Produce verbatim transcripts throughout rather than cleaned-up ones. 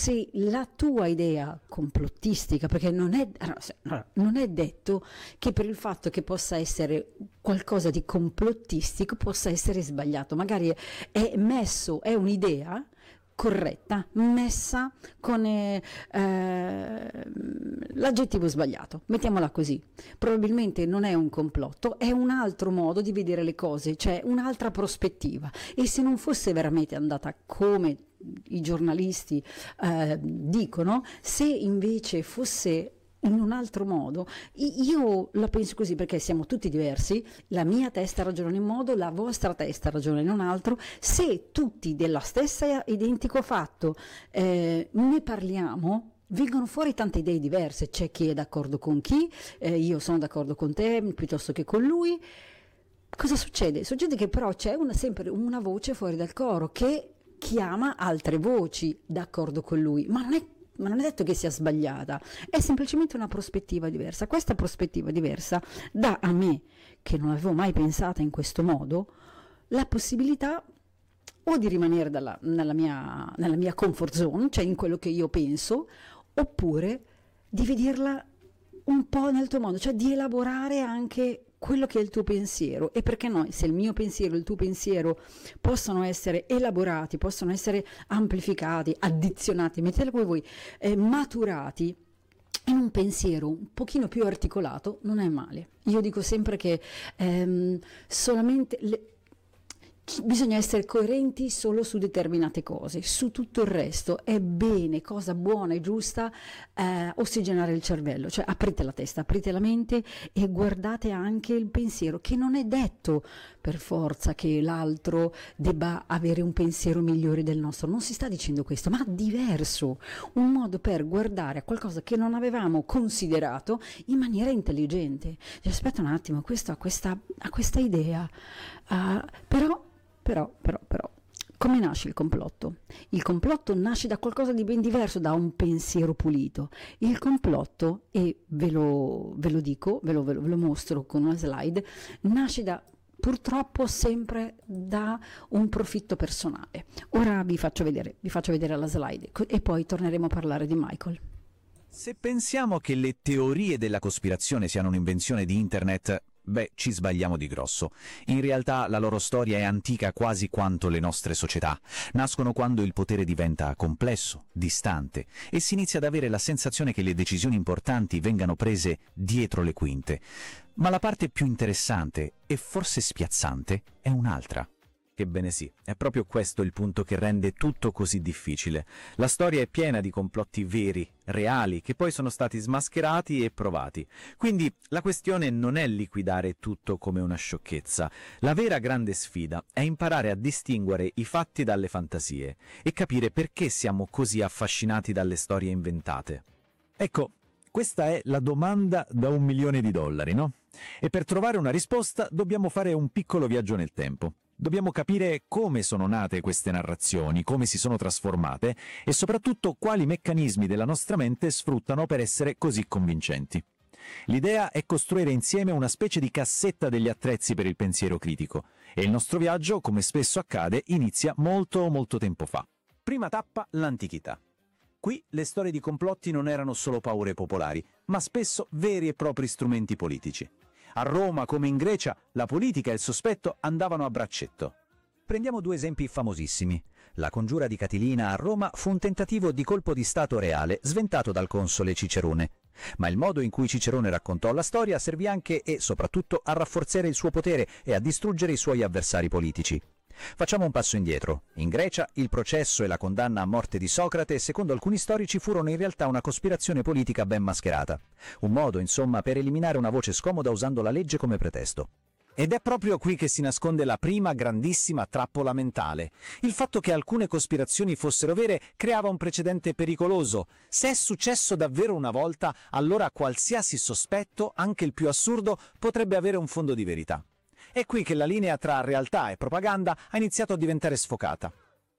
se la tua idea complottistica, perché non è, non è detto che per il fatto che possa essere qualcosa di complottistico possa essere sbagliato, magari è messo, è un'idea corretta, messa con eh, eh, l'aggettivo sbagliato, mettiamola così. Probabilmente non è un complotto, è un altro modo di vedere le cose, cioè un'altra prospettiva. E se non fosse veramente andata come i giornalisti eh, dicono, se invece fosse in un altro modo, io la penso così, perché siamo tutti diversi, la mia testa ragiona in un modo, la vostra testa ragiona in un altro. Se tutti della stessa identico fatto eh, ne parliamo, vengono fuori tante idee diverse, c'è chi è d'accordo con chi, eh, io sono d'accordo con te piuttosto che con lui. Cosa succede? Succede che però c'è una, sempre una voce fuori dal coro che chiama altre voci d'accordo con lui, ma non è Ma non è detto che sia sbagliata, è semplicemente una prospettiva diversa. Questa prospettiva diversa dà a me, che non avevo mai pensata in questo modo, la possibilità o di rimanere dalla, nella, mia, nella mia comfort zone, cioè in quello che io penso, oppure di vederla un po' nel tuo modo, cioè di elaborare anche quello che è il tuo pensiero. E perché no, se il mio pensiero e il tuo pensiero possono essere elaborati, possono essere amplificati, addizionati, mettete come voi, eh, maturati in un pensiero un pochino più articolato, non è male. Io dico sempre che ehm, solamente le, bisogna essere coerenti solo su determinate cose, su tutto il resto è bene, cosa buona e giusta, eh, ossigenare il cervello, cioè aprite la testa, aprite la mente e guardate anche il pensiero, che non è detto per forza che l'altro debba avere un pensiero migliore del nostro, non si sta dicendo questo, ma diverso, un modo per guardare a qualcosa che non avevamo considerato in maniera intelligente. Cioè, aspetta un attimo, questo ha questa, ha questa idea, uh, però Però, però, però, come nasce il complotto? Il complotto nasce da qualcosa di ben diverso, da un pensiero pulito. Il complotto, e ve lo, ve lo dico, ve lo, ve, lo, ve lo mostro con una slide, nasce da, purtroppo sempre da un profitto personale. Ora vi faccio vedere, vi faccio vedere la slide e poi torneremo a parlare di Michael. Se pensiamo che le teorie della cospirazione siano un'invenzione di Internet, beh, ci sbagliamo di grosso. In realtà la loro storia è antica quasi quanto le nostre società. Nascono quando il potere diventa complesso, distante, e si inizia ad avere la sensazione che le decisioni importanti vengano prese dietro le quinte. Ma la parte più interessante, e forse spiazzante, è un'altra. Ebbene sì, è proprio questo il punto che rende tutto così difficile. La storia è piena di complotti veri, reali, che poi sono stati smascherati e provati. Quindi la questione non è liquidare tutto come una sciocchezza. La vera grande sfida è imparare a distinguere i fatti dalle fantasie e capire perché siamo così affascinati dalle storie inventate. Ecco, questa è la domanda da un milione di dollari, no? E per trovare una risposta dobbiamo fare un piccolo viaggio nel tempo. Dobbiamo capire come sono nate queste narrazioni, come si sono trasformate e soprattutto quali meccanismi della nostra mente sfruttano per essere così convincenti. L'idea è costruire insieme una specie di cassetta degli attrezzi per il pensiero critico e il nostro viaggio, come spesso accade, inizia molto molto tempo fa. Prima tappa, l'antichità. Qui le storie di complotti non erano solo paure popolari, ma spesso veri e propri strumenti politici. A Roma, come in Grecia, la politica e il sospetto andavano a braccetto. Prendiamo due esempi famosissimi. La congiura di Catilina a Roma fu un tentativo di colpo di stato reale sventato dal console Cicerone. Ma il modo in cui Cicerone raccontò la storia servì anche e soprattutto a rafforzare il suo potere e a distruggere i suoi avversari politici. Facciamo un passo indietro. In Grecia il processo e la condanna a morte di Socrate, secondo alcuni storici, furono in realtà una cospirazione politica ben mascherata. Un modo, insomma, per eliminare una voce scomoda usando la legge come pretesto. Ed è proprio qui che si nasconde la prima grandissima trappola mentale. Il fatto che alcune cospirazioni fossero vere creava un precedente pericoloso. Se è successo davvero una volta, allora qualsiasi sospetto, anche il più assurdo, potrebbe avere un fondo di verità. È qui che la linea tra realtà e propaganda ha iniziato a diventare sfocata.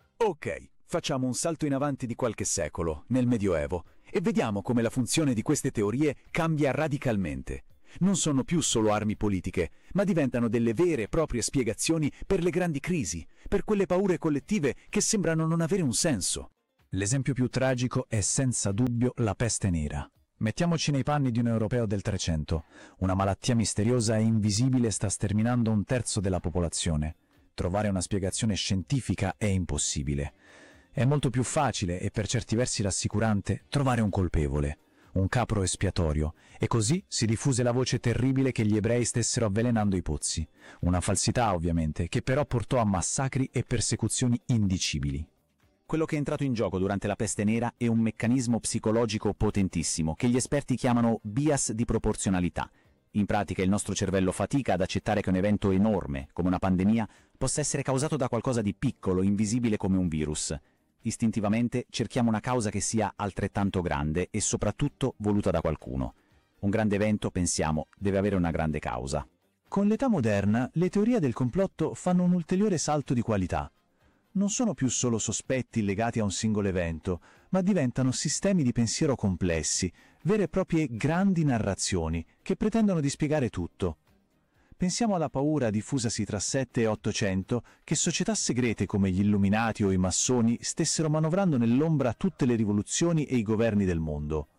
Ok, facciamo un salto in avanti di qualche secolo, nel Medioevo, e vediamo come la funzione di queste teorie cambia radicalmente. Non sono più solo armi politiche, ma diventano delle vere e proprie spiegazioni per le grandi crisi, per quelle paure collettive che sembrano non avere un senso. L'esempio più tragico è senza dubbio la peste nera. Mettiamoci nei panni di un europeo del Trecento. Una malattia misteriosa e invisibile sta sterminando un terzo della popolazione. Trovare una spiegazione scientifica è impossibile. È molto più facile e per certi versi rassicurante trovare un colpevole, un capro espiatorio, e così si diffuse la voce terribile che gli ebrei stessero avvelenando i pozzi. Una falsità, ovviamente, che però portò a massacri e persecuzioni indicibili. Quello che è entrato in gioco durante la peste nera è un meccanismo psicologico potentissimo che gli esperti chiamano bias di proporzionalità. In pratica il nostro cervello fatica ad accettare che un evento enorme, come una pandemia, possa essere causato da qualcosa di piccolo, invisibile come un virus. Istintivamente cerchiamo una causa che sia altrettanto grande e soprattutto voluta da qualcuno. Un grande evento, pensiamo, deve avere una grande causa. Con l'età moderna, le teorie del complotto fanno un ulteriore salto di qualità. Non sono più solo sospetti legati a un singolo evento, ma diventano sistemi di pensiero complessi, vere e proprie grandi narrazioni che pretendono di spiegare tutto. Pensiamo alla paura diffusasi tra sette e ottocento che società segrete come gli Illuminati o i massoni stessero manovrando nell'ombra tutte le rivoluzioni e i governi del mondo.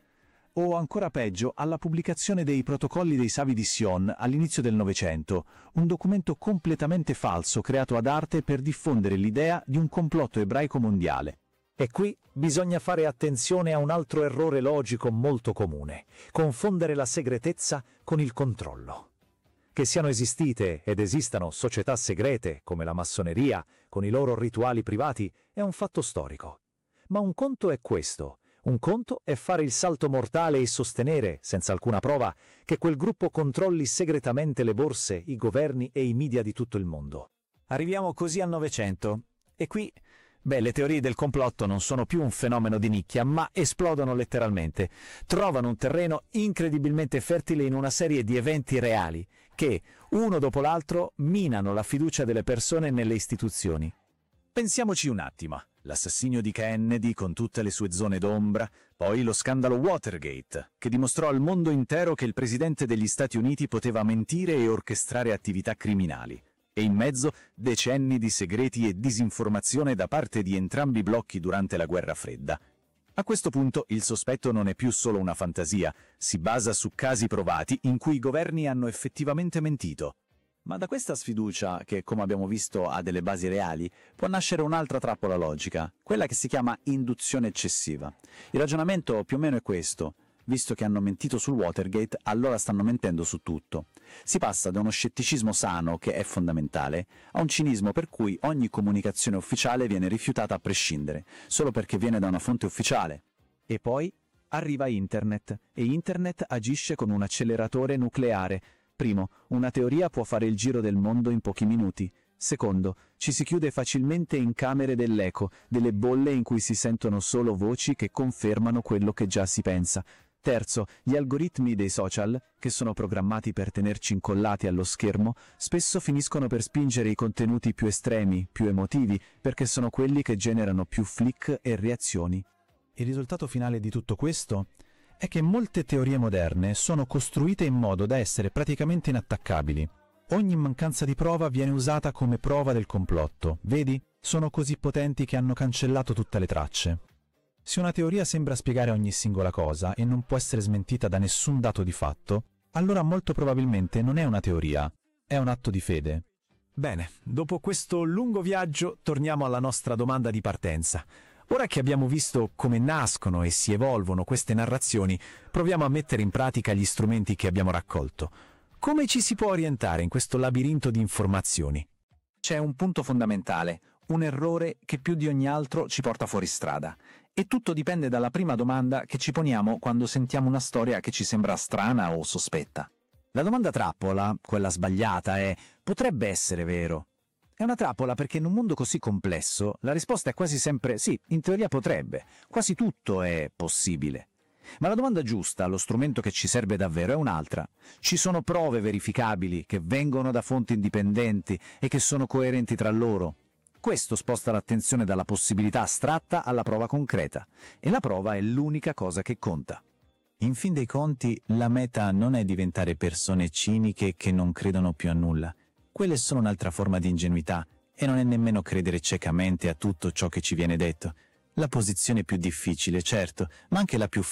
O ancora peggio, alla pubblicazione dei Protocolli dei Savi di Sion all'inizio del Novecento, un documento completamente falso creato ad arte per diffondere l'idea di un complotto ebraico mondiale. E qui bisogna fare attenzione a un altro errore logico molto comune: confondere la segretezza con il controllo. Che siano esistite ed esistano società segrete come la massoneria, con i loro rituali privati, è un fatto storico. Ma un conto è questo. Un conto è fare il salto mortale e sostenere, senza alcuna prova, che quel gruppo controlli segretamente le borse, i governi e i media di tutto il mondo. Arriviamo così al Novecento. E qui, beh, le teorie del complotto non sono più un fenomeno di nicchia, ma esplodono letteralmente. Trovano un terreno incredibilmente fertile in una serie di eventi reali che, uno dopo l'altro, minano la fiducia delle persone nelle istituzioni. Pensiamoci un attimo. L'assassinio di Kennedy con tutte le sue zone d'ombra, poi lo scandalo Watergate, che dimostrò al mondo intero che il presidente degli Stati Uniti poteva mentire e orchestrare attività criminali, e in mezzo decenni di segreti e disinformazione da parte di entrambi i blocchi durante la Guerra Fredda. A questo punto il sospetto non è più solo una fantasia, si basa su casi provati in cui i governi hanno effettivamente mentito. Ma da questa sfiducia, che come abbiamo visto ha delle basi reali, può nascere un'altra trappola logica, quella che si chiama induzione eccessiva. Il ragionamento più o meno è questo: visto che hanno mentito sul Watergate, allora stanno mentendo su tutto. Si passa da uno scetticismo sano, che è fondamentale, a un cinismo per cui ogni comunicazione ufficiale viene rifiutata a prescindere, solo perché viene da una fonte ufficiale. E poi arriva Internet, e Internet agisce con un acceleratore nucleare. Primo, una teoria può fare il giro del mondo in pochi minuti. Secondo, ci si chiude facilmente in camere dell'eco, delle bolle in cui si sentono solo voci che confermano quello che già si pensa. Terzo, gli algoritmi dei social, che sono programmati per tenerci incollati allo schermo, spesso finiscono per spingere i contenuti più estremi, più emotivi, perché sono quelli che generano più click e reazioni. Il risultato finale di tutto questo è che molte teorie moderne sono costruite in modo da essere praticamente inattaccabili. Ogni mancanza di prova viene usata come prova del complotto. Vedi? Sono così potenti che hanno cancellato tutte le tracce. Se una teoria sembra spiegare ogni singola cosa e non può essere smentita da nessun dato di fatto, allora molto probabilmente non è una teoria, è un atto di fede. Bene, dopo questo lungo viaggio torniamo alla nostra domanda di partenza. Ora che abbiamo visto come nascono e si evolvono queste narrazioni, proviamo a mettere in pratica gli strumenti che abbiamo raccolto. Come ci si può orientare in questo labirinto di informazioni? C'è un punto fondamentale, un errore che più di ogni altro ci porta fuori strada. E tutto dipende dalla prima domanda che ci poniamo quando sentiamo una storia che ci sembra strana o sospetta. La domanda trappola, quella sbagliata, è: potrebbe essere vero? È una trappola perché in un mondo così complesso la risposta è quasi sempre sì, in teoria potrebbe, quasi tutto è possibile. Ma la domanda giusta, lo strumento che ci serve davvero, è un'altra. Ci sono prove verificabili che vengono da fonti indipendenti e che sono coerenti tra loro? Questo sposta l'attenzione dalla possibilità astratta alla prova concreta, e la prova è l'unica cosa che conta. In fin dei conti, la meta non è diventare persone ciniche che non credono più a nulla. Quella è solo un'altra forma di ingenuità, e non è nemmeno credere ciecamente a tutto ciò che ci viene detto. La posizione più difficile, certo, ma anche la più